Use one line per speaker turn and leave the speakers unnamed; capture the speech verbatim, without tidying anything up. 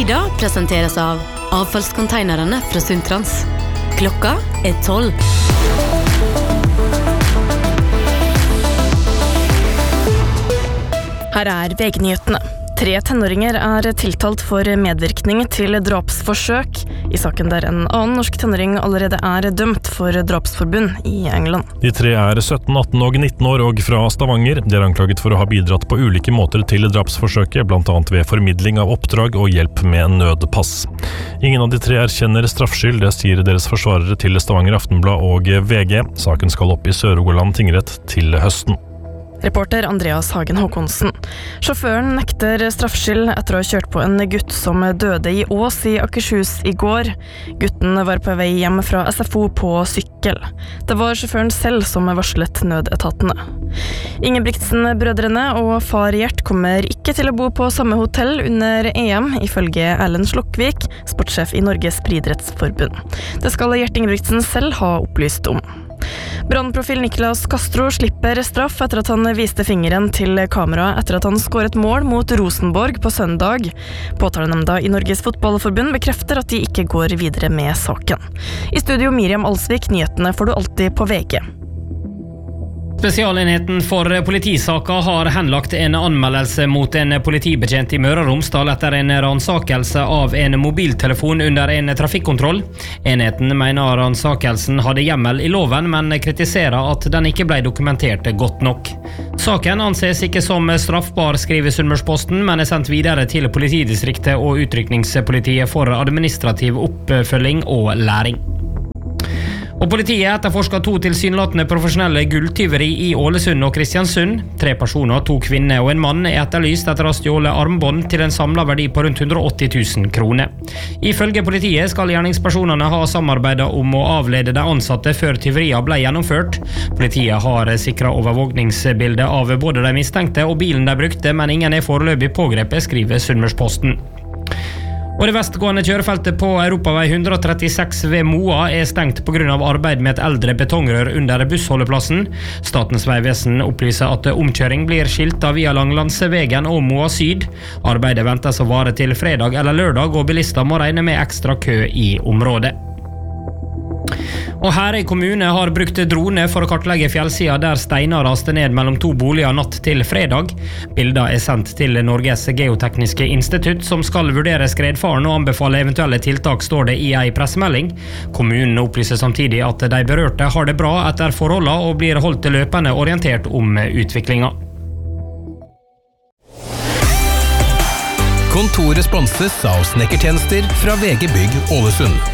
Sida presenteres av avfallskonteinerne fra Suntrans. Klokka er tolv.
Her er V G-nyhetene. Tre tenåringer er tiltalt for medvirkning til drapsforsøk i saken der en annen norsk tenåring allerede er dømt for drapsforbund i England.
De tre er sytten, atten og nitten år og fra Stavanger. De er anklaget for å ha bidratt på ulike måter til drapsforsøket, blant annet ved formidling av oppdrag og hjelp med nødpass. Ingen av de tre erkjenner straffskyld, det sier deres forsvarere til Stavanger Aftenblad og V G. Saken skal opp i Sør-Rogaland tingrett til høsten.
Reporter Andreas Hagen Håkonsen. Sjåføren nekter straffskyld etter å ha kjørt på en gutt som døde i Ås i Akershus i går. Gutten var på vei hjem fra S F O på sykkel. Det var sjåføren selv som varslet nødetatene. Ingebrigtsen-brødrene og far Gjert kommer ikke til å bo på samme hotell under E M, ifølge Erlend Slokvik, sportssjef i Norges Friidrettsforbund. Det skal Gjert Ingebrigtsen selv ha opplyst om. Brannprofil Niklas Castro slipper straff etter at han viste fingeren til kamera etter at han skåret mål mot Rosenborg på søndag. Påtalenemnda i Norges Fotballforbund bekrefter at de ikke går videre med saken. I studio Miriam Alsvik, nyhetene får du alltid på V G.
Spesialenheten for politisaker har henlagt en anmeldelse mot en politibetjent i Møre og Romsdal etter en ransakelse av en mobiltelefon under en trafikkontroll. Enheten mener ransakelsen hadde hjemmel i loven, men kritiserer at den ikke ble dokumentert godt nok. Saken anses ikke som straffbar, skriver Sunnmørsposten, men er sendt videre til politidistriktet og utrykningspolitiet for administrativ oppfølging og læring. Og politiet etterforsker to tilsynelatende profesjonelle gulltyveri i Ålesund og Kristiansund. Tre personer, to kvinner og en mann, er etterlyst etter å ha stjålet armbånd til en samlet verdi på rundt hundre og åtti tusen kroner. Ifølge politiet skal gjerningspersonene ha samarbeidet om å avlede de ansatte før tyveriet ble gjennomført. Politiet har sikret overvåkningsbildet av både de mistenkte og bilen de brukte, men ingen er foreløpig pågrepet, skriver Sunnmørsposten. Og det vestgående kjørefeltet på Europavei hundre og trettiseks ved Moa er stengt på grunn av arbeid med et eldre betongrør under bussholdeplassen. Statens vegvesen opplyser at omkjøring blir skiltet via Langlandsvegen og Moa Syd. Arbeidet ventes å vare til fredag eller lørdag, og bilister må regne med ekstra kø i området. Og Herøy kommune har brukt drone for å kartlegge fjellsida der steiner raste ned mellom to boliger natt til fredag. Bilder er sendt til Norges Geotekniske Institutt, som skal vurdere skredfaren og anbefale eventuelle tiltak, står det i ei pressemelding. Kommunen opplyser samtidig at de berørte har det bra etter forholdene og blir holdt løpende orientert om utviklinga.
Kontoret sponses av snekkertjenester fra V G Bygg Ålesund.